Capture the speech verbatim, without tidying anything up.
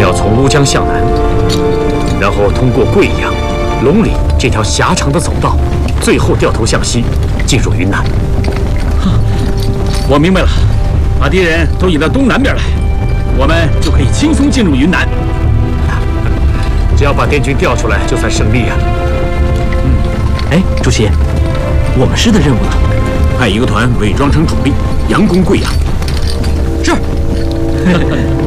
要从乌江向南，然后通过贵阳、龙岭这条狭长的走道，最后掉头向西，进入云南。 我明白了，把敌人都引到东南边来，我们就可以轻松进入云南。 只要把滇军调出来，就算胜利啊！ 嗯，哎，主席，我们师的任务呢？ 派一个团伪装成主力，佯攻贵阳。 是。